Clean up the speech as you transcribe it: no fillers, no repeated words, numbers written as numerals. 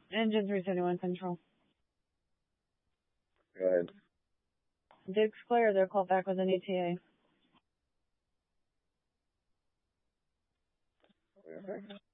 Engine 371 Central. Go ahead. Diggs clear. They're called back with an ETA. Wait a second.